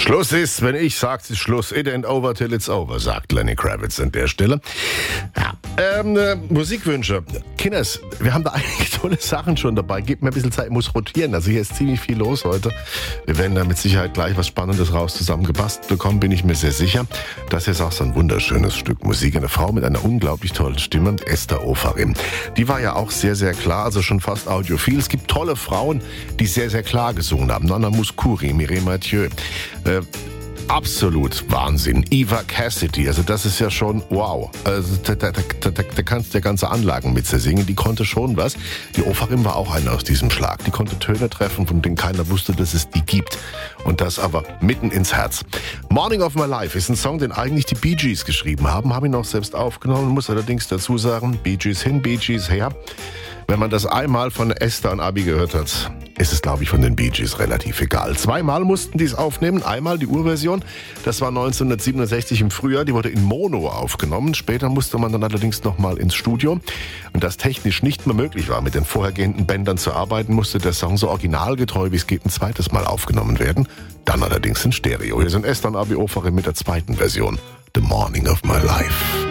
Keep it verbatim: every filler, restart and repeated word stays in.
Schluss ist, wenn ich sage, es ist Schluss. It ain't over till it's over, sagt Lenny Kravitz an der Stelle. Ja, ähm, äh, Musikwünsche. Kinders, wir haben da einige tolle Sachen schon dabei. Gebt mir ein bisschen Zeit, ich muss rotieren. Also hier ist ziemlich viel los heute. Wir werden da mit Sicherheit gleich was Spannendes raus zusammengepasst bekommen, bin ich mir sehr sicher. Das ist auch so ein wunderschönes Stück Musik. Eine Frau mit einer unglaublich tollen Stimme, Esther Ofarim. Die war ja auch sehr, sehr klar, also schon fast audiophil. Es gibt tolle Frauen, die sehr, sehr klar gesungen haben. Nana Mouskouri, Mireille Mathieu. Äh, absolut Wahnsinn. Eva Cassidy, also das ist ja schon wow. Also da, da, da, da, da kannst du ja ganze Anlagen mit singen. Die konnte schon was. Die Ofarim war auch eine aus diesem Schlag. Die konnte Töne treffen, von denen keiner wusste, dass es die gibt. Und das aber mitten ins Herz. Morning of My Life ist ein Song, den eigentlich die Bee Gees geschrieben haben. Habe ihn auch selbst aufgenommen, muss allerdings dazu sagen, Bee Gees hin, Bee Gees her. Wenn man das einmal von Esther und Abi gehört hat, ist es, glaube ich, von den Bee Gees relativ egal. Zweimal mussten die es aufnehmen. Einmal die Urversion, das war neunzehnhundertsiebenundsechzig im Frühjahr, die wurde in Mono aufgenommen. Später musste man dann allerdings nochmal ins Studio. Und das technisch nicht mehr möglich war, mit den vorhergehenden Bändern zu arbeiten, musste der Song so originalgetreu wie es geht ein zweites Mal aufgenommen werden. Dann allerdings in Stereo. Hier sind Esther und Abi Ofarim mit der zweiten Version, The Morning of My Life.